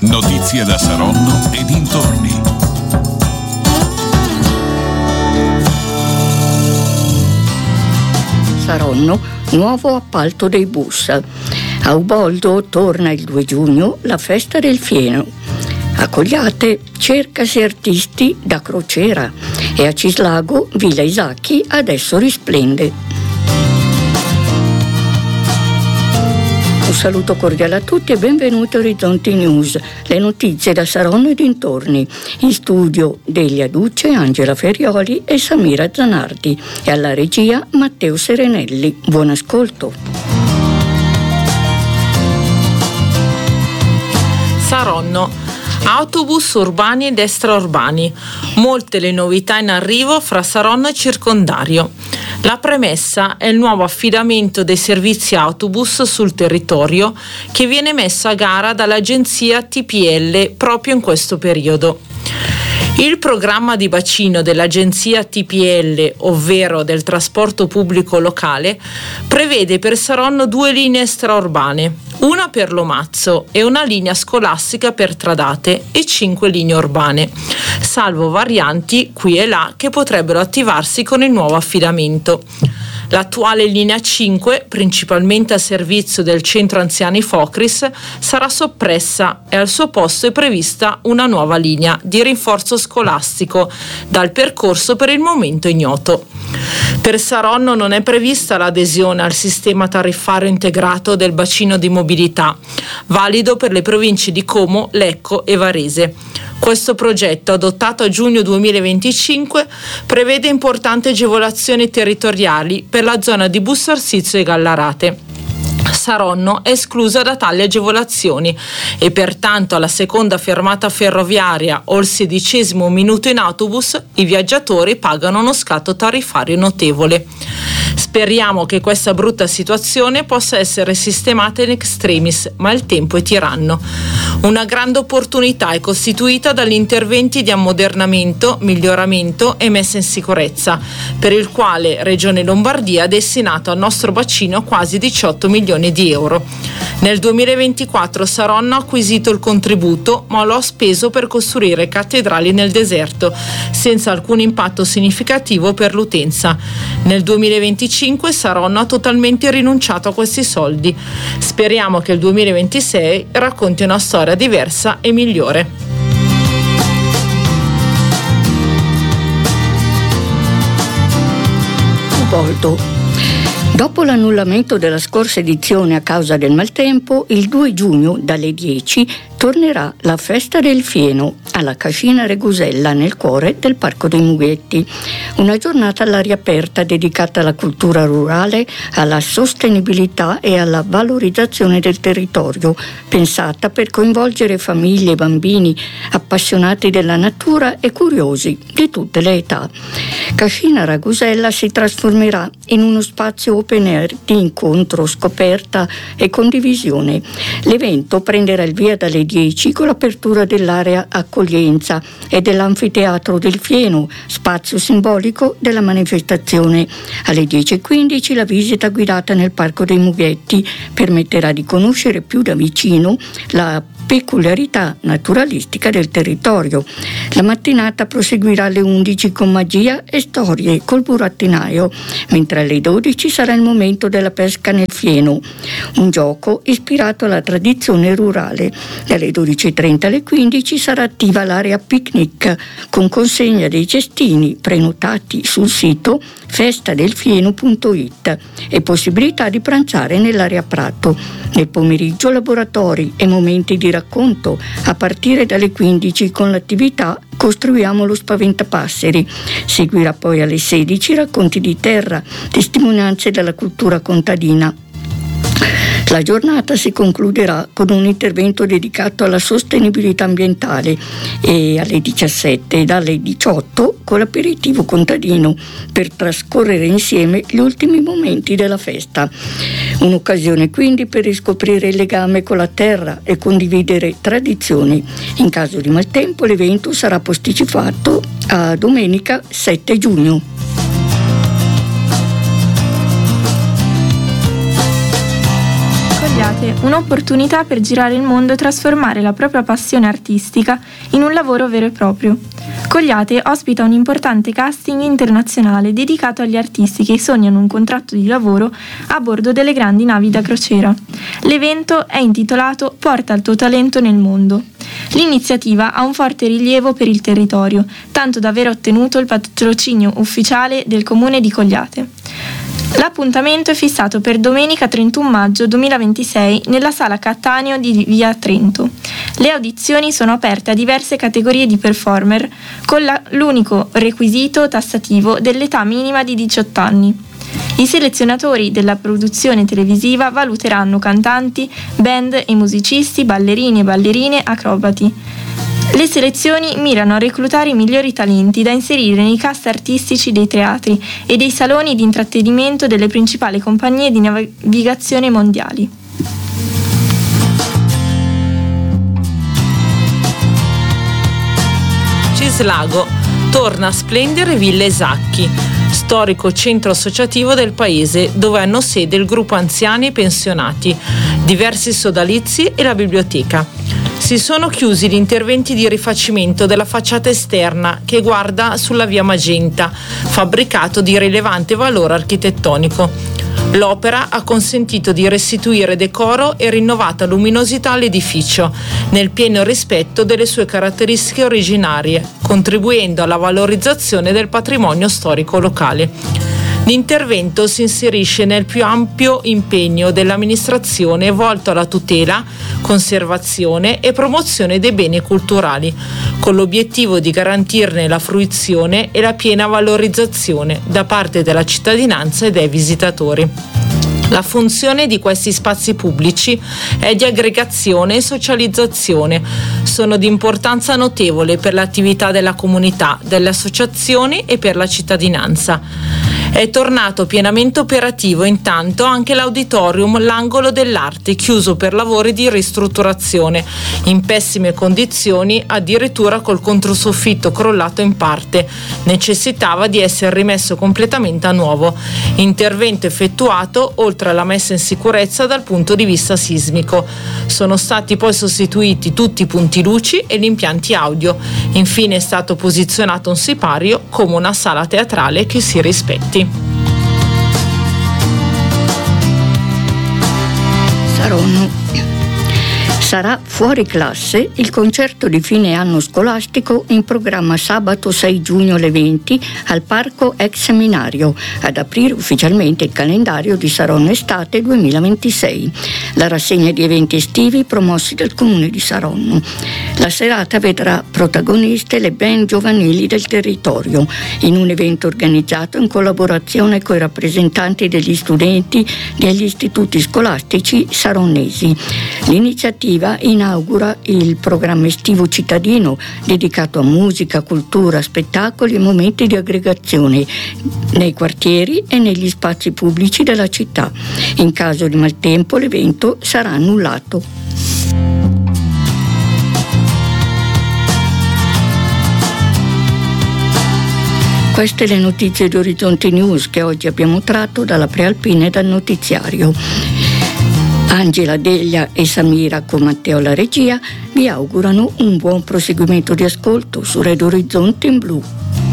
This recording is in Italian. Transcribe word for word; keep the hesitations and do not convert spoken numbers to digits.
Notizie da Saronno e dintorni. Saronno, nuovo appalto dei bus. A Uboldo torna il due giugno la festa del fieno. A Cogliate cercasi artisti da crociera e a Cislago Villa Isacchi adesso risplende. Un saluto cordiale a tutti e benvenuti a Orizzonti News, le notizie da Saronno e dintorni. In studio Delia Duce, Angela Ferrioli e Samira Zanardi e alla regia Matteo Serenelli. Buon ascolto. Saronno. Autobus urbani ed extraurbani. Molte le novità in arrivo fra Saronno e circondario. La premessa è il nuovo affidamento dei servizi autobus sul territorio che viene messo a gara dall'agenzia T P L proprio in questo periodo. Il programma di bacino dell'agenzia T P L, ovvero del trasporto pubblico locale, prevede per Saronno due linee extraurbane, una per Lomazzo e una linea scolastica per Tradate e cinque linee urbane, salvo varianti qui e là che potrebbero attivarsi con il nuovo affidamento. L'attuale linea cinque, principalmente a servizio del centro anziani Focris, sarà soppressa e al suo posto è prevista una nuova linea di rinforzo scolastico, dal percorso per il momento ignoto. Per Saronno non è prevista l'adesione al sistema tariffario integrato del bacino di mobilità, valido per le province di Como, Lecco e Varese. Questo progetto, adottato a giugno duemilaventicinque, prevede importanti agevolazioni territoriali per la zona di Busto Arsizio e Gallarate. Saronno è esclusa da tali agevolazioni e pertanto alla seconda fermata ferroviaria o al sedicesimo minuto in autobus i viaggiatori pagano uno scatto tariffario notevole. Speriamo che questa brutta situazione possa essere sistemata in extremis, ma il tempo è tiranno. Una grande opportunità è costituita dagli interventi di ammodernamento, miglioramento e messa in sicurezza, per il quale Regione Lombardia ha destinato al nostro bacino quasi diciotto milioni di euro. Nel duemilaventiquattro Saronno ha acquisito il contributo, ma lo ha speso per costruire cattedrali nel deserto, senza alcun impatto significativo per l'utenza. Nel duemilaventicinque Saronno ha totalmente rinunciato a questi soldi. Speriamo che il duemilaventisei racconti una storia diversa e migliore. Uboldo. Dopo l'annullamento della scorsa edizione a causa del maltempo, il due giugno dalle dieci tornerà la festa del fieno alla Cascina Regusella nel cuore del Parco dei Mughetti. Una giornata all'aria aperta dedicata alla cultura rurale, alla sostenibilità e alla valorizzazione del territorio, pensata per coinvolgere famiglie e bambini appassionati della natura e curiosi di tutte le età. Cascina Regusella si trasformerà in uno spazio open air di incontro, scoperta e condivisione. L'evento prenderà il via dalle dieci con l'apertura dell'area accoglienza e dell'anfiteatro del Fieno, spazio simbolico della manifestazione. Alle dieci e quindici la visita guidata nel Parco dei Mughetti permetterà di conoscere più da vicino la peculiarità naturalistica del territorio. La mattinata proseguirà alle undici con magia e storie col burattinaio, mentre alle dodici sarà il momento della pesca nel Fieno, un gioco ispirato alla tradizione rurale. Dalle dodici e trenta alle quindici sarà attiva l'area picnic con consegna dei cestini prenotati sul sito festadelfieno punto it e possibilità di pranzare nell'area Prato. Nel pomeriggio laboratori e momenti di racconto a partire dalle quindici con l'attività Costruiamo lo Spaventapasseri. Seguirà poi alle sedici racconti di terra, testimonianze della cultura contadina. La giornata si concluderà con un intervento dedicato alla sostenibilità ambientale e alle diciassette e dalle diciotto con l'aperitivo contadino per trascorrere insieme gli ultimi momenti della festa. Un'occasione quindi per riscoprire il legame con la terra e condividere tradizioni. In caso di maltempo l'evento sarà posticipato a domenica sette giugno. Cogliate, un'opportunità per girare il mondo e trasformare la propria passione artistica in un lavoro vero e proprio. Cogliate ospita un importante casting internazionale dedicato agli artisti che sognano un contratto di lavoro a bordo delle grandi navi da crociera. L'evento è intitolato Porta il tuo talento nel mondo. L'iniziativa ha un forte rilievo per il territorio, tanto da aver ottenuto il patrocinio ufficiale del comune di Cogliate. L'appuntamento è fissato per domenica trentuno maggio duemilaventisei nella sala Cattaneo di via Trento. Le audizioni sono aperte a diverse categorie di performer, con la, l'unico requisito tassativo dell'età minima di diciotto anni. I selezionatori della produzione televisiva valuteranno cantanti, band e musicisti, ballerini e ballerine, acrobati. Le selezioni mirano a reclutare i migliori talenti da inserire nei cast artistici dei teatri e dei saloni di intrattenimento delle principali compagnie di navigazione mondiali. Cislago torna a splendere Villa Esacchi, storico centro associativo del paese dove hanno sede il gruppo anziani e pensionati, diversi sodalizi e la biblioteca. Si sono chiusi gli interventi di rifacimento della facciata esterna che guarda sulla via Magenta, fabbricato di rilevante valore architettonico. L'opera ha consentito di restituire decoro e rinnovata luminosità all'edificio, nel pieno rispetto delle sue caratteristiche originarie, contribuendo alla valorizzazione del patrimonio storico locale. L'intervento si inserisce nel più ampio impegno dell'amministrazione volto alla tutela, conservazione e promozione dei beni culturali, con l'obiettivo di garantirne la fruizione e la piena valorizzazione da parte della cittadinanza e dei visitatori. La funzione di questi spazi pubblici è di aggregazione e socializzazione. Sono di importanza notevole per l'attività della comunità, delle associazioni e per la cittadinanza. È tornato pienamente operativo intanto anche l'auditorium L'Angolo dell'Arte, chiuso per lavori di ristrutturazione, in pessime condizioni, addirittura col controsoffitto crollato in parte. Necessitava di essere rimesso completamente a nuovo. Intervento effettuato oltre alla messa in sicurezza dal punto di vista sismico. Sono stati poi sostituiti tutti i punti luci e gli impianti audio. Infine è stato posizionato un sipario come una sala teatrale che si rispetti. Saronno. Sarà fuori classe il concerto di fine anno scolastico in programma sabato sei giugno alle venti al Parco Ex Seminario, ad aprire ufficialmente il calendario di Saronno Estate duemilaventisei, la rassegna di eventi estivi promossi dal Comune di Saronno. La serata vedrà protagoniste le band giovanili del territorio, in un evento organizzato in collaborazione con i rappresentanti degli studenti degli istituti scolastici saronnesi. L'iniziativa inaugura il programma estivo cittadino dedicato a musica, cultura, spettacoli e momenti di aggregazione nei quartieri e negli spazi pubblici della città. In caso di maltempo l'evento sarà annullato. Queste le notizie di Orizzonte News che oggi abbiamo tratto dalla Prealpina e dal notiziario. Angela Deglia e Samira con Matteo alla regia vi augurano un buon proseguimento di ascolto su Radio Orizzonte in Blu.